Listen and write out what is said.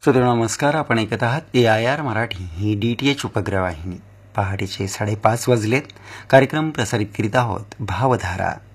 श्रोते नमस्कार. आपण ऐकत आहात AIR मराठी ही DTH उपग्रह वाहिनी. पहाटेचे 5:30 वाजलेत. कार्यक्रम प्रसारित करीत आहोत भावधारा.